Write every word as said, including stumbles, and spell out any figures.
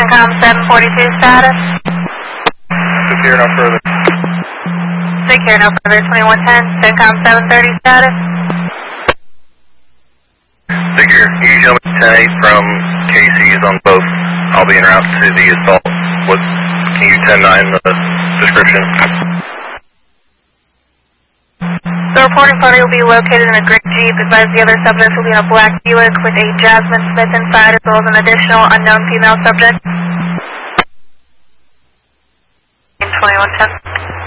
CENTCOM seven forty-two status. Secure no further. Secure no further, twenty-one ten. CENTCOM seven thirty status. Secure. Can you show me ten eight from K Cs on both? I'll be en route to the assault. What, can you ten nine the description? The reporting party will be located in a gray Jeep. Advise the other subjects will be in a black Buick with a Jasmine Smith inside, as well as an additional unknown female subject. twenty-one ten.